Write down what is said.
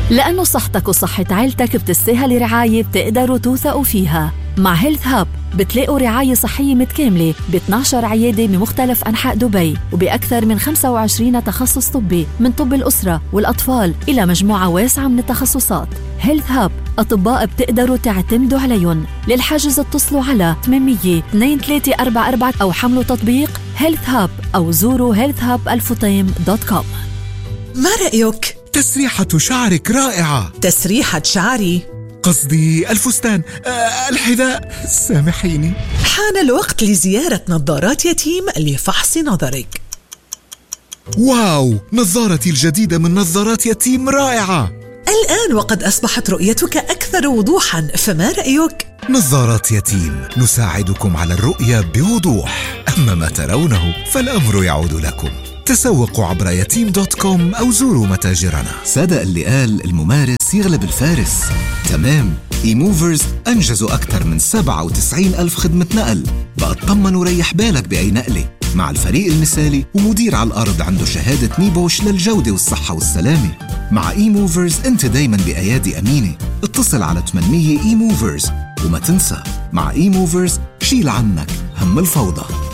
لأنه صحتك وصحة عيلتك بتستاهل رعاية بتقدروا توثقوا فيها. مع هيلث هاب بتلاقوا رعاية صحية متكاملة ب 12 عيادة بمختلف أنحاء دبي وبأكثر من 25 تخصص طبي، من طب الأسرة والأطفال إلى مجموعة واسعة من التخصصات. هيلث هاب أطباء بتقدروا تعتمدوا عليهم. للحجز اتصلوا على 800-2344 أو حملوا تطبيق هيلث هاب أو زوروا healthhubAlfuttaim.com. ما رأيك؟ تسريحة شعرك رائعة. تسريحة شعري؟ قصدي الفستان، الحذاء، سامحيني. حان الوقت لزيارة نظارات يتيم لفحص نظرك. واو، نظارتي الجديدة من نظارات يتيم رائعة. الآن وقد أصبحت رؤيتك أكثر وضوحاً، فما رأيك؟ نظارات يتيم نساعدكم على الرؤية بوضوح، أما ما ترونه فالأمر يعود لكم. تسوقوا عبر يتيم.com أو زوروا متاجرنا. صدق اللي قال الممارس يغلب الفارس. تمام، إيموفرز أنجزوا أكثر من 97,000 خدمة نقل. بقى اطمن وريح بالك بأي نقلة مع الفريق المثالي ومدير على الأرض عنده شهادة نيبوش للجودة والصحة والسلامة. مع إيموفرز أنت دايما بأيادي أمينة. اتصل على 800 إيموفرز وما تنسى، مع إيموفرز شيل عنك هم الفوضى.